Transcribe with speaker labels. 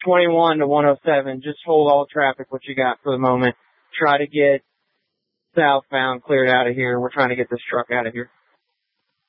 Speaker 1: 21 to 107. Just hold all traffic, what you got for the moment. Try to get southbound cleared out of here. We're trying to get this truck out of here.